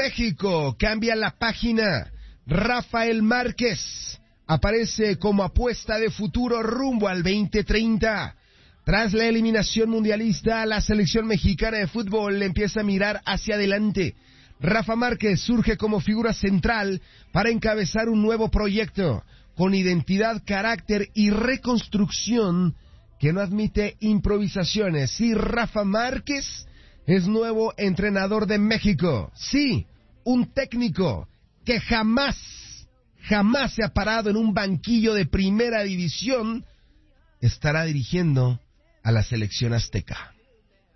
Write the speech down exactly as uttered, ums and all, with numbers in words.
México cambia la página. Rafael Márquez aparece como apuesta de futuro rumbo al veinte treinta. Tras la eliminación mundialista, la selección mexicana de fútbol empieza a mirar hacia adelante. Rafa Márquez surge como figura central para encabezar un nuevo proyecto con identidad, carácter y reconstrucción que no admite improvisaciones. Sí, Rafa Márquez es nuevo entrenador de México. Sí, un técnico que jamás, jamás se ha parado en un banquillo de primera división, estará dirigiendo a la selección azteca.